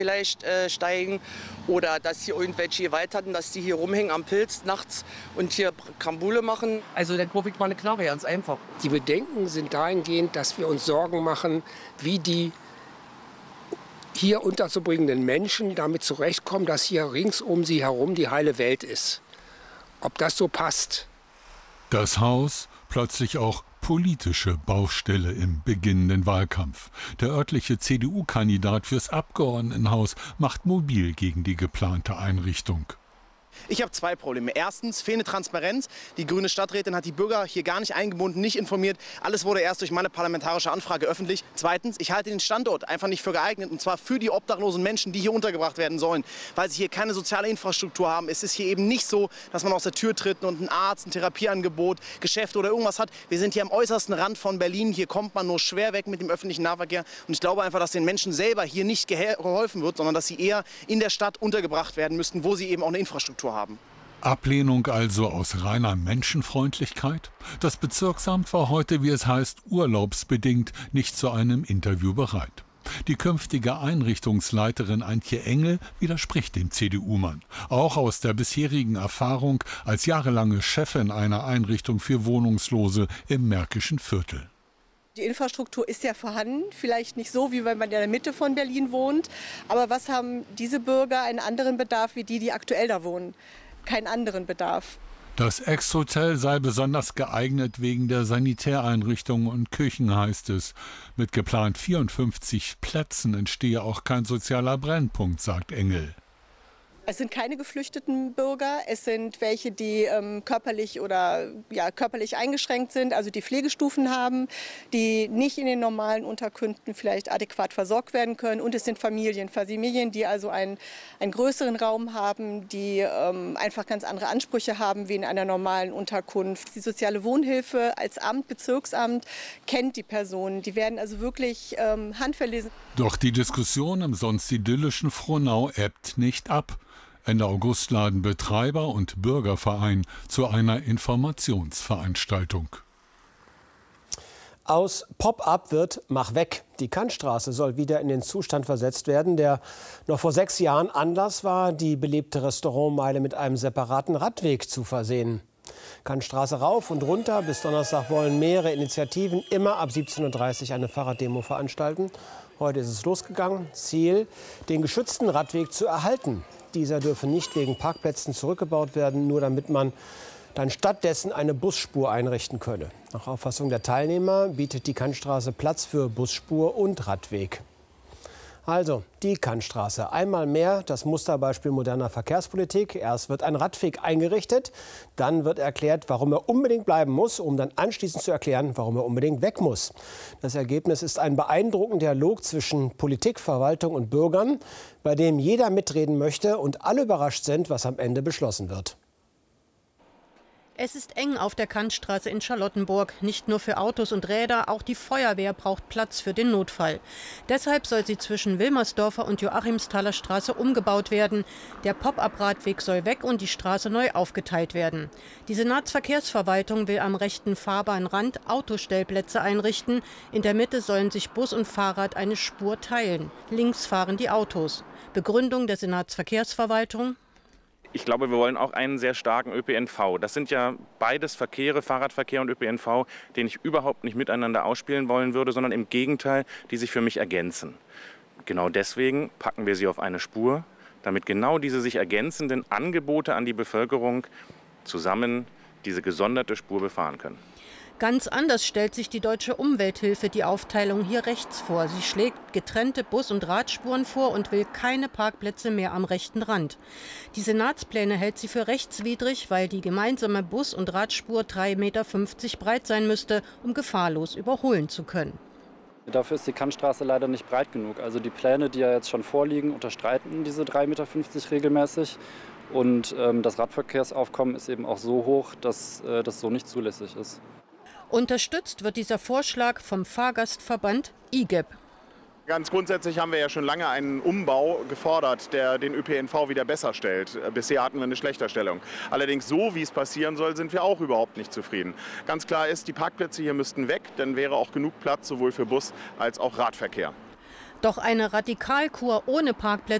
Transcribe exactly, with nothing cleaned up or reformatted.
vielleicht äh, steigen oder dass hier irgendwelche Gewalttaten, dass die hier rumhängen am Pilz nachts und hier Krambule machen. Also der Grafik war eine klare, ganz einfach. Die Bedenken sind dahingehend, dass wir uns Sorgen machen, wie die hier unterzubringenden Menschen damit zurechtkommen, dass hier rings um sie herum die heile Welt ist. Ob das so passt? Das Haus, plötzlich auch politische Baustelle im beginnenden Wahlkampf. Der örtliche C D U-Kandidat fürs Abgeordnetenhaus macht mobil gegen die geplante Einrichtung. Ich habe zwei Probleme. Erstens fehlende Transparenz. Die grüne Stadträtin hat die Bürger hier gar nicht eingebunden, nicht informiert. Alles wurde erst durch meine parlamentarische Anfrage öffentlich. Zweitens, ich halte den Standort einfach nicht für geeignet, und zwar für die obdachlosen Menschen, die hier untergebracht werden sollen, weil sie hier keine soziale Infrastruktur haben. Es ist hier eben nicht so, dass man aus der Tür tritt und einen Arzt, ein Therapieangebot, Geschäfte oder irgendwas hat. Wir sind hier am äußersten Rand von Berlin. Hier kommt man nur schwer weg mit dem öffentlichen Nahverkehr. Und ich glaube einfach, dass den Menschen selber hier nicht geholfen wird, sondern dass sie eher in der Stadt untergebracht werden müssten, wo sie eben auch eine Infrastruktur haben. Ablehnung also aus reiner Menschenfreundlichkeit? Das Bezirksamt war heute, wie es heißt, urlaubsbedingt nicht zu einem Interview bereit. Die künftige Einrichtungsleiterin Antje Engel widerspricht dem C D U-Mann. Auch aus der bisherigen Erfahrung als jahrelange Chefin einer Einrichtung für Wohnungslose im Märkischen Viertel. Die Infrastruktur ist ja vorhanden, vielleicht nicht so, wie wenn man in der Mitte von Berlin wohnt. Aber was haben diese Bürger einen anderen Bedarf wie die, die aktuell da wohnen? Keinen anderen Bedarf. Das Ex-Hotel sei besonders geeignet wegen der Sanitäreinrichtungen und Küchen, heißt es. Mit geplant vierundfünfzig Plätzen entstehe auch kein sozialer Brennpunkt, sagt Engel. Es sind keine geflüchteten Bürger, es sind welche, die ähm, körperlich oder ja, körperlich eingeschränkt sind, also die Pflegestufen haben, die nicht in den normalen Unterkünften vielleicht adäquat versorgt werden können. Und es sind Familien, Familien, die also einen, einen größeren Raum haben, die ähm, einfach ganz andere Ansprüche haben wie in einer normalen Unterkunft. Die soziale Wohnhilfe als Amt, Bezirksamt, kennt die Personen. Die werden also wirklich ähm, handverlesen. Doch die Diskussion im sonst idyllischen Frohnau ebbt nicht ab. Ende August laden Betreiber und Bürgerverein zu einer Informationsveranstaltung. Aus Pop-up wird Mach weg. Die Kantstraße soll wieder in den Zustand versetzt werden, der noch vor sechs Jahren Anlass war, die belebte Restaurantmeile mit einem separaten Radweg zu versehen. Kantstraße rauf und runter. Bis Donnerstag wollen mehrere Initiativen immer ab siebzehn Uhr dreißig eine Fahrraddemo veranstalten. Heute ist es losgegangen. Ziel, den geschützten Radweg zu erhalten. Dieser dürfe nicht wegen Parkplätzen zurückgebaut werden, nur damit man dann stattdessen eine Busspur einrichten könne. Nach Auffassung der Teilnehmer bietet die Kantstraße Platz für Busspur und Radweg. Also die Kantstraße. Einmal mehr das Musterbeispiel moderner Verkehrspolitik. Erst wird ein Radweg eingerichtet, dann wird erklärt, warum er unbedingt bleiben muss, um dann anschließend zu erklären, warum er unbedingt weg muss. Das Ergebnis ist ein beeindruckender Dialog zwischen Politik, Verwaltung und Bürgern, bei dem jeder mitreden möchte und alle überrascht sind, was am Ende beschlossen wird. Es ist eng auf der Kantstraße in Charlottenburg. Nicht nur für Autos und Räder, auch die Feuerwehr braucht Platz für den Notfall. Deshalb soll sie zwischen Wilmersdorfer und Joachimsthaler Straße umgebaut werden. Der Pop-up-Radweg soll weg und die Straße neu aufgeteilt werden. Die Senatsverkehrsverwaltung will am rechten Fahrbahnrand Autostellplätze einrichten. In der Mitte sollen sich Bus und Fahrrad eine Spur teilen. Links fahren die Autos. Begründung der Senatsverkehrsverwaltung: Ich glaube, wir wollen auch einen sehr starken Ö P N V. Das sind ja beides Verkehre, Fahrradverkehr und Ö P N V, den ich überhaupt nicht miteinander ausspielen wollen würde, sondern im Gegenteil, die sich für mich ergänzen. Genau deswegen packen wir sie auf eine Spur, damit genau diese sich ergänzenden Angebote an die Bevölkerung zusammen diese gesonderte Spur befahren können. Ganz anders stellt sich die Deutsche Umwelthilfe die Aufteilung hier rechts vor. Sie schlägt getrennte Bus- und Radspuren vor und will keine Parkplätze mehr am rechten Rand. Die Senatspläne hält sie für rechtswidrig, weil die gemeinsame Bus- und Radspur drei Meter fünfzig breit sein müsste, um gefahrlos überholen zu können. Dafür ist die Kantstraße leider nicht breit genug. Also die Pläne, die ja jetzt schon vorliegen, unterstreiten diese drei Meter fünfzig regelmäßig. Und ähm, das Radverkehrsaufkommen ist eben auch so hoch, dass äh, das so nicht zulässig ist. Unterstützt wird dieser Vorschlag vom Fahrgastverband I G E B. Ganz grundsätzlich haben wir ja schon lange einen Umbau gefordert, der den Ö P N V wieder besser stellt. Bisher hatten wir eine Schlechterstellung. Allerdings so, wie es passieren soll, sind wir auch überhaupt nicht zufrieden. Ganz klar ist, die Parkplätze hier müssten weg, dann wäre auch genug Platz sowohl für Bus als auch Radverkehr. Doch eine Radikalkur ohne Parkplätze